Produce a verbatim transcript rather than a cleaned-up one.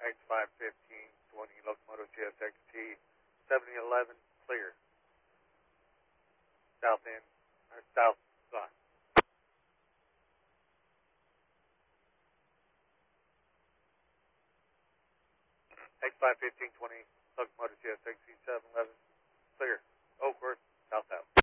X five fifteen twenty Locomotive G S X T seventy eleven clear. South end, or south line. X five fifteen twenty Locomotive G S X T seven eleven clear. Oakworth, south out.